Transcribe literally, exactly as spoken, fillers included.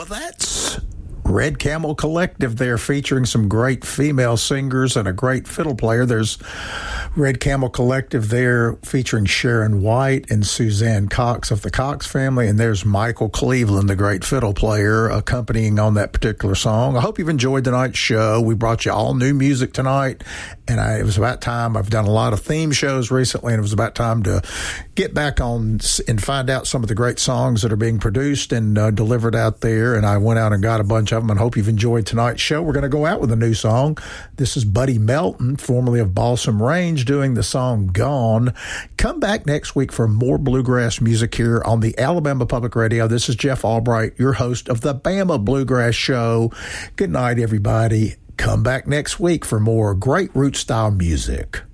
That's Red Camel Collective there, featuring some great female singers and a great fiddle player. There's Red Camel Collective there featuring Sharon White and Suzanne Cox of the Cox family, and there's Michael Cleveland, the great fiddle player, accompanying on that particular song. I hope you've enjoyed tonight's show. We brought you all new music tonight, and I, it was about time. I've done a lot of theme shows recently, and it was about time to get back on and find out some of the great songs that are being produced and uh, delivered out there, and I went out and got a bunch of them, and hope you've enjoyed tonight's show. We're going to go out with a new song. This is Buddy Melton, formerly of Balsam Range, doing the song Gone. Come back next week for more bluegrass music here on the Alabama Public Radio. This is Jeff Albright, your host of the Bama Bluegrass Show. Good night, everybody. Come back next week for more great root style music.